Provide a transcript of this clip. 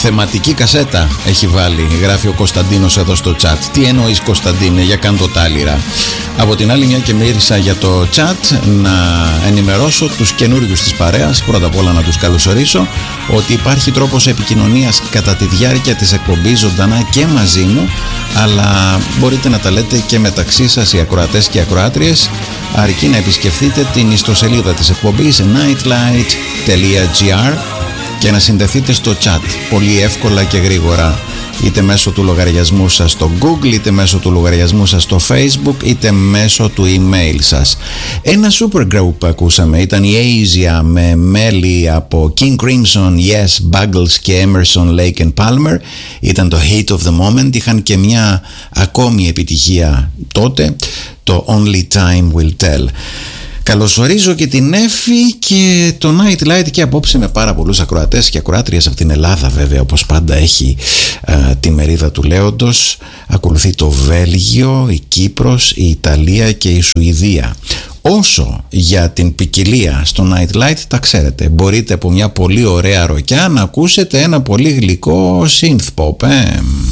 Θεματική κασέτα έχει βάλει, γράφει ο Κωνσταντίνος εδώ στο chat. Τι εννοείς, Κωνσταντίνε, για κάντο τάλιρα? Από την άλλη, μια και μίλησα για το chat, να ενημερώσω τους καινούριους της παρέας, πρώτα απ' όλα να τους καλωσορίσω, ότι υπάρχει τρόπος επικοινωνίας κατά τη διάρκεια της εκπομπής ζωντανά και μαζί μου, αλλά μπορείτε να τα λέτε και μεταξύ σας οι ακροατές και οι ακροάτριες, αρκεί να επισκεφτείτε την ιστοσελίδα της εκπομπής nightlight.gr και να συνδεθείτε στο chat πολύ εύκολα και γρήγορα, είτε μέσω του λογαριασμού σας στο Google, είτε μέσω του λογαριασμού σας στο Facebook, είτε μέσω του email σας. Ένα super group που ακούσαμε ήταν η Asia, με μέλη από King Crimson, Yes, Buggles και Emerson, Lake and Palmer. Ήταν το Hit of the Moment. Είχαν και μια ακόμη επιτυχία τότε, το Only Time Will Tell. Καλωσορίζω και την Εφη και το Nightlight και απόψε με πάρα πολλούς ακροατές και ακροάτριες από την Ελλάδα, βέβαια, όπως πάντα έχει τη μερίδα του λέοντος. Ακολουθεί το Βέλγιο, η Κύπρος, η Ιταλία και η Σουηδία. Όσο για την ποικιλία στο Nightlight, τα ξέρετε, μπορείτε από μια πολύ ωραία ροκιά να ακούσετε ένα πολύ γλυκό synth pop,